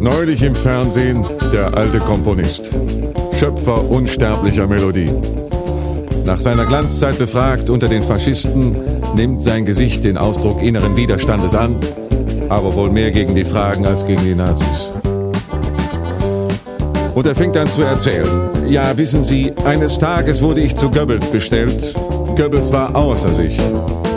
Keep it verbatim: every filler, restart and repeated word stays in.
Neulich im Fernsehen der alte Komponist, Schöpfer unsterblicher Melodien. Nach seiner Glanzzeit befragt unter den Faschisten, nimmt sein Gesicht den Ausdruck inneren Widerstandes an, aber wohl mehr gegen die Fragen als gegen die Nazis. Und er fängt an zu erzählen. Ja, wissen Sie, eines Tages wurde ich zu Goebbels bestellt. Goebbels war außer sich.